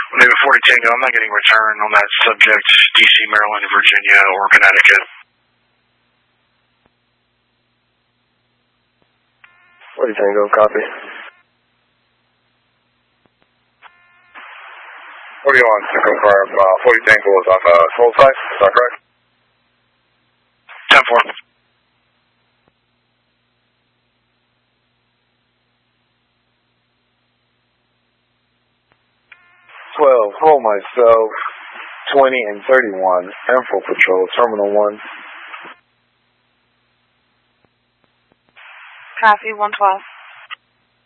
Maybe 40 Tango, I'm not getting return on that subject, DC, Maryland, Virginia, or Connecticut. 40 Tango, copy. 41 to confirm, 40 Tango is on the toll side, is that correct? 10-4. Hold myself, 20 and 31, Info Patrol, Terminal 1. Copy, 112.